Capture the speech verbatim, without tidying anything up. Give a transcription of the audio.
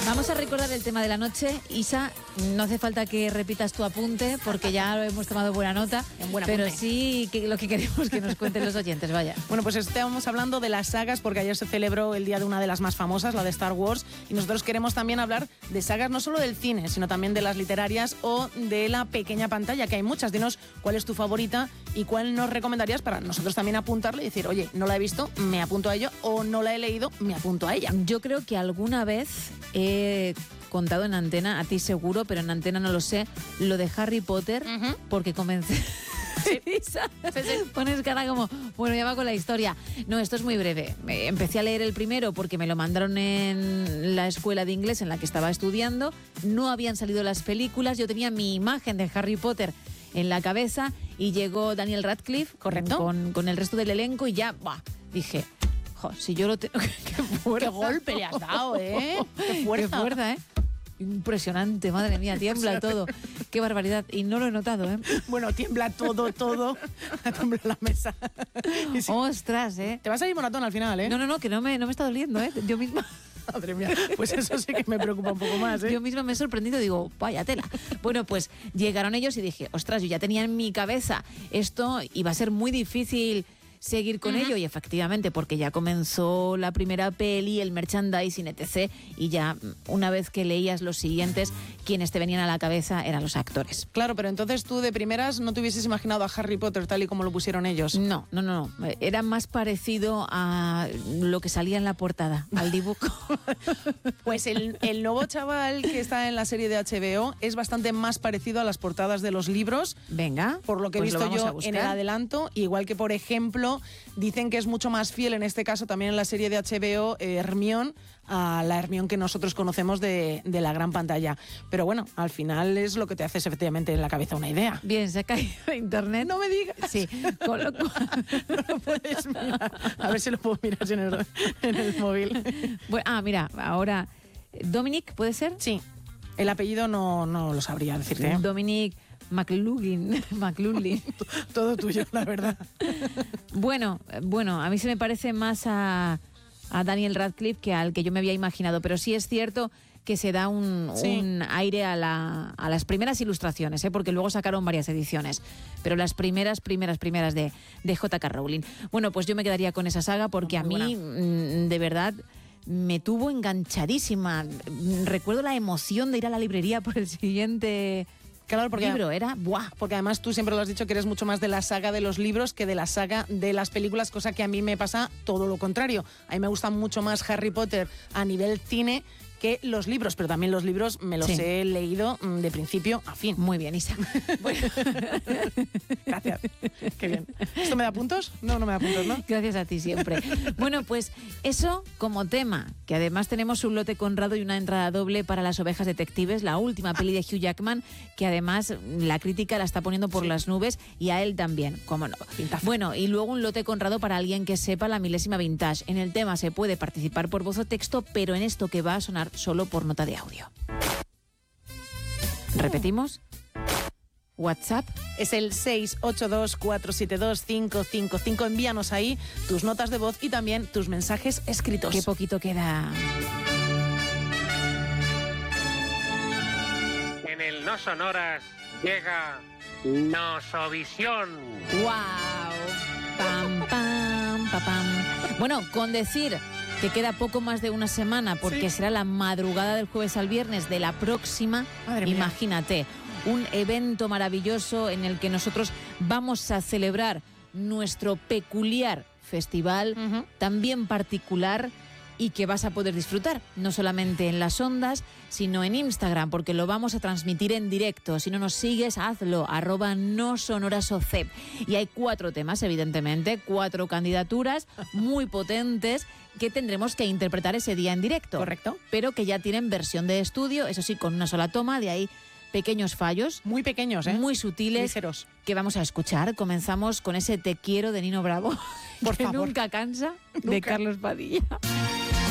Vamos a recordar el tema de la noche. Isa, no hace falta que repitas tu apunte porque ya lo hemos tomado buena nota, en buena pero apunte. Sí que lo que queremos que nos cuenten los oyentes, vaya. Bueno, pues estamos hablando de las sagas porque ayer se celebró el día de una de las más famosas, la de Star Wars, y nosotros queremos también hablar de sagas no solo del cine, sino también de las literarias o de la pequeña pantalla, que hay muchas. Dinos cuál es tu favorita y cuál nos recomendarías para nosotros también apuntarle y decir, oye, no la he visto, me apunto a ello, o no la he leído, me apunto a ella. Yo creo que alguna vez he contado en antena, a ti seguro, pero en antena no lo sé, lo de Harry Potter, uh-huh. porque comencé... Sí. Isa, sí, sí. Pones cara como, bueno, ya va con la historia. No, esto es muy breve. Empecé a leer el primero porque me lo mandaron en la escuela de inglés en la que estaba estudiando. No habían salido las películas. Yo tenía mi imagen de Harry Potter en la cabeza y llegó Daniel Radcliffe, correcto, con, con el resto del elenco y ya, bah, dije, jo, si yo lo tengo... ¡Qué fuerza! ¡Qué golpe le has dado, eh! ¡Qué fuerza! ¡Qué fuerza, eh! Impresionante, madre mía, tiembla todo. Qué barbaridad. Y no lo he notado, ¿eh? Bueno, tiembla todo, todo. Tiembla la mesa. Sí. Ostras, ¿eh? Te vas a ir moratón al final, ¿eh? No, no, no, que no me, no me está doliendo, ¿eh? Yo misma... Madre mía, pues eso sí que me preocupa un poco más, ¿eh? Yo misma me he sorprendido, digo, vaya tela. Bueno, pues llegaron ellos y dije, ostras, yo ya tenía en mi cabeza esto, iba a ser muy difícil seguir con uh-huh. ello, y efectivamente, porque ya comenzó la primera peli, el merchandising, etcétera, y ya una vez que leías los siguientes, quienes te venían a la cabeza eran los actores. Claro, pero entonces tú de primeras no te hubieses imaginado a Harry Potter tal y como lo pusieron ellos. No, no, no, no. Era más parecido a lo que salía en la portada, al dibujo. Pues el, el nuevo chaval que está en la serie de H B O es bastante más parecido a las portadas de los libros. Venga, por lo que he pues visto yo en el adelanto, igual que por ejemplo dicen que es mucho más fiel en este caso también en la serie de H B O eh, Hermione a la Hermione que nosotros conocemos de, de la gran pantalla. Pero bueno, al final es lo que te haces efectivamente en la cabeza una idea. Bien, se ha caído internet. No me digas. Sí, con lo cual... no lo puedes mirar. A ver si lo puedo mirar en el, en el móvil. Bueno, ah, mira, ahora... ¿Dominic puede ser? Sí. El apellido no, no lo sabría decirte. ¿eh? Dominic McLugin. McLugin. Todo tuyo, la verdad. Bueno, bueno, a mí se me parece más a, a Daniel Radcliffe que al que yo me había imaginado, pero sí es cierto que se da un, sí. un aire a, la, a las primeras ilustraciones, ¿eh? Porque luego sacaron varias ediciones, pero las primeras, primeras, primeras de, de J K Rowling. Bueno, pues yo me quedaría con esa saga porque a mí, buena. de verdad... me tuvo enganchadísima. Recuerdo la emoción de ir a la librería por el siguiente claro, porque, libro. Era ¡buah! Porque además tú siempre lo has dicho que eres mucho más de la saga de los libros que de la saga de las películas, cosa que a mí me pasa todo lo contrario. A mí me gusta mucho más Harry Potter a nivel cine que los libros, pero también los libros me los sí. he leído de principio a fin. Muy bien, Isa. Bueno. Gracias. Qué bien. ¿Esto me da puntos? No, no me da puntos, ¿no? Gracias a ti siempre. Bueno, pues eso como tema, que además tenemos un lote Conrado y una entrada doble para Las ovejas detectives, la última peli de Hugh Jackman, que además la crítica la está poniendo por sí. las nubes y a él también, cómo no. Pintazo. Bueno, y luego un lote Conrado para alguien que sepa la milésima vintage. En el tema se puede participar por voz o texto, pero en esto que va a sonar solo por nota de audio. ¿Repetimos? WhatsApp es el seis ocho dos, cuatro siete dos, cinco cinco cinco. Envíanos ahí tus notas de voz y también tus mensajes escritos. Qué poquito queda. En el No Sonoras llega Nosovisión. ¡Wow! Pam, pam, pam, pam. Bueno, con decir que queda poco más de una semana porque sí. será la madrugada del jueves al viernes de la próxima. Madre Imagínate, mía. un evento maravilloso en el que nosotros vamos a celebrar nuestro peculiar festival, uh-huh. también particular, y que vas a poder disfrutar, no solamente en las ondas, sino en Instagram, porque lo vamos a transmitir en directo. Si no nos sigues, hazlo, arroba no sonorasocep. Y hay cuatro temas, evidentemente, cuatro candidaturas muy potentes que tendremos que interpretar ese día en directo. Correcto. Pero que ya tienen versión de estudio, eso sí, con una sola toma, de ahí pequeños fallos. Muy pequeños, ¿eh? Muy sutiles. Ligeros. Que vamos a escuchar. Comenzamos con ese Te quiero de Nino Bravo, por que favor. nunca cansa, Nunca. de Carlos Padilla.